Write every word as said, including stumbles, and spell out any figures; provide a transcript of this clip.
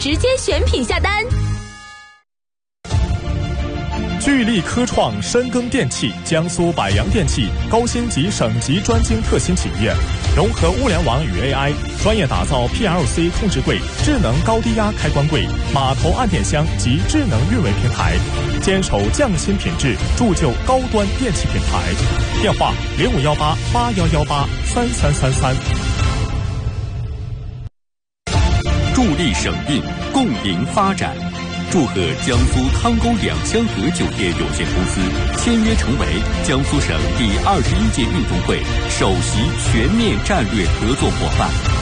直接选品下单。 聚力科创深耕电器，江苏百洋电器高星级省级专精特新企业，融合物联网与 A I， 专业打造 P L C 控制柜、智能高低压开关柜、码头按电箱及智能运维平台，坚守匠心品质，铸就高端电器品牌。电话零五幺八八幺幺八三三三三。 助力省运，共赢发展。祝贺江苏汤沟两香河酒店有限公司签约成为江苏省第二十一届运动会首席全面战略合作伙伴。